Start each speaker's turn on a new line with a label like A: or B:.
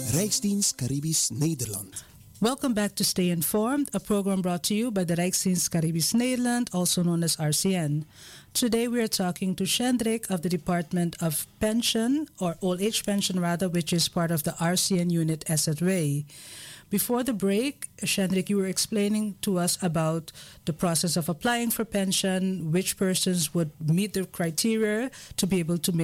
A: Rijksdienst Caribisch Nederland.
B: Welcome back to Stay Informed, a program brought to you by the Rijksdienst Caribisch Nederland, also known as RCN. Today we are talking to Shendrik of the Department of Pension, or Old Age Pension rather, which is part of the RCN unit SZW. Before the break, Shendrik, you were explaining to us about the process of applying for pension, which persons would meet the criteria to be able to make